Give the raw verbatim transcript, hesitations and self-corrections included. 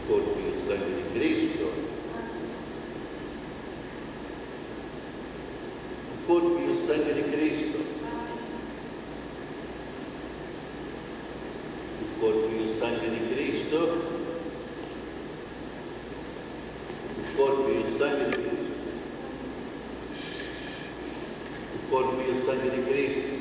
corpo e il sangue di Cristo, il corpo e il sangue di Cristo, il corpo e il sangue di Cristo, il corpo e il sangue di Cristo, il corpo e il sangue di Cristo.